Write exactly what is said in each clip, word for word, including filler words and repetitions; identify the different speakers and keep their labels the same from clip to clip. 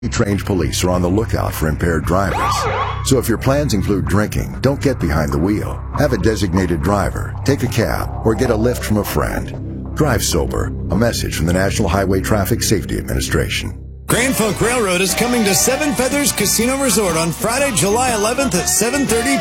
Speaker 1: Trained police are on the lookout for impaired drivers. So if your plans include drinking, don't get behind the wheel. Have a designated driver, take a cab, or get a lift from a friend. Drive sober. A message from the National Highway Traffic Safety Administration.
Speaker 2: Grand Funk Railroad is coming to Seven Feathers Casino Resort on Friday, July eleventh at seven thirty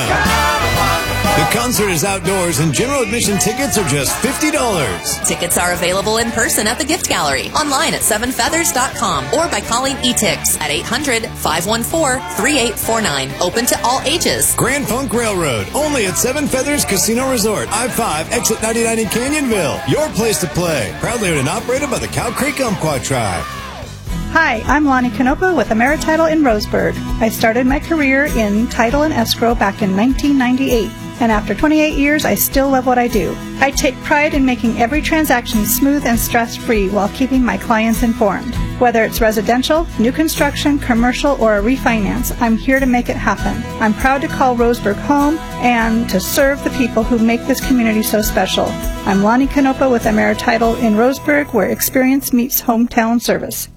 Speaker 2: p.m. The concert is outdoors and general admission tickets are just fifty dollars.
Speaker 3: Tickets are available in person at the gift gallery, online at seven feathers dot com, or by calling E T I X at eight hundred, five one four, three eight four nine. Open to all ages.
Speaker 2: Grand Funk Railroad, only at Seven Feathers Casino Resort, I five, exit ninety-nine in Canyonville. Your place to play. Proudly owned and operated by the Cow Creek Umpqua Tribe.
Speaker 4: Hi, I'm Lonnie Canopa with AmeriTitle in Roseburg. I started my career in title and escrow back in nineteen ninety-eight, and after twenty-eight years, I still love what I do. I take pride in making every transaction smooth and stress-free while keeping my clients informed. Whether it's residential, new construction, commercial, or a refinance, I'm here to make it happen. I'm proud to call Roseburg home and to serve the people who make this community so special. I'm Lonnie Canopa with AmeriTitle in Roseburg, where experience meets hometown service.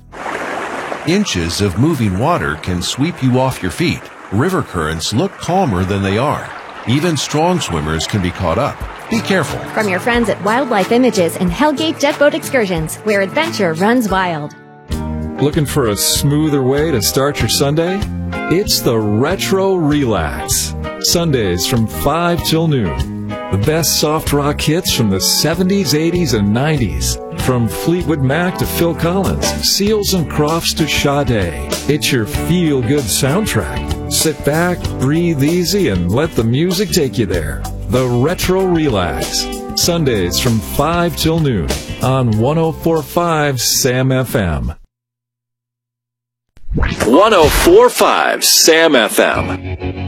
Speaker 5: Inches of moving water can sweep you off your feet. River currents look calmer than they are. Even strong swimmers can be caught up. Be careful.
Speaker 6: From your friends at Wildlife Images and Hellgate Jet Boat Excursions, where adventure runs wild.
Speaker 7: Looking for a smoother way to start your Sunday? It's the Retro Relax. Sundays from five till noon. The best soft rock hits from the seventies, eighties, and nineties. From Fleetwood Mac to Phil Collins, Seals and Crofts to Sade. It's your feel-good soundtrack. Sit back, breathe easy, and let the music take you there. The Retro Relax. Sundays from five till noon on one oh four point five Sam F M.
Speaker 8: one oh four point five Sam F M.